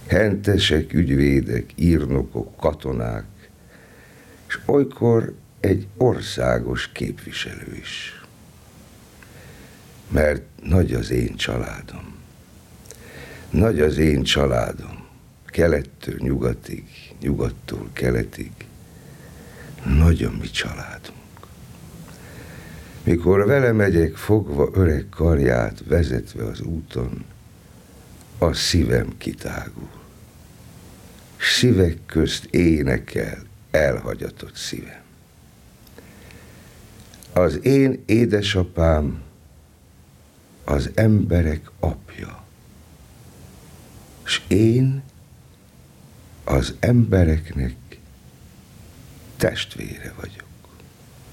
hentesek, ügyvédek, írnokok, katonák, és olykor egy országos képviselő is. Mert nagy az én családom. Nagy az én családom. Kelettől nyugatig, nyugattól keletig. Nagy a mi családunk. Mikor vele megyek fogva öreg karját, vezetve az úton, a szívem kitágul. Szívek közt énekel elhagyatott szívem. Az én édesapám az emberek apja, s én az embereknek testvére vagyok.